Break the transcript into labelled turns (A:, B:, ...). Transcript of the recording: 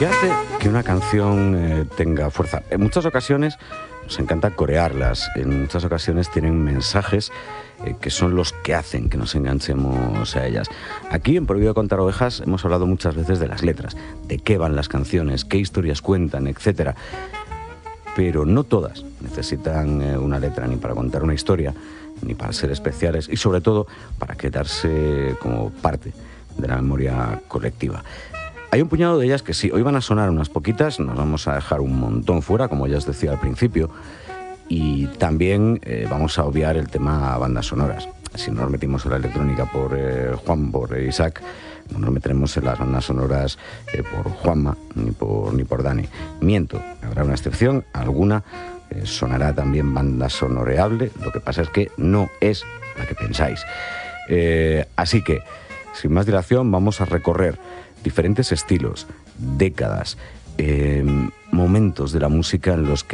A: ¿Qué hace que una canción tenga fuerza? En muchas ocasiones nos encanta corearlas, en muchas ocasiones tienen mensajes que son los que hacen que nos enganchemos a ellas. Aquí en Prohibido Contar Ovejas hemos hablado muchas veces de las letras, de qué van las canciones, qué historias cuentan, etcétera. Pero no todas necesitan una letra ni para contar una historia, ni para ser especiales y sobre todo para quedarse como parte de la memoria colectiva. Hay un puñado de ellas que sí, hoy van a sonar unas poquitas, nos vamos a dejar un montón fuera, como ya os decía al principio, y también vamos a obviar el tema bandas sonoras. Si no nos metimos en la electrónica por Juan, por Isaac, no nos meteremos en las bandas sonoras por Juanma ni por Dani. Miento, habrá una excepción, alguna sonará también banda sonoreable, lo que pasa es que no es la que pensáis. Así que, sin más dilación, vamos a recorrer diferentes estilos, décadas, momentos de la música en los que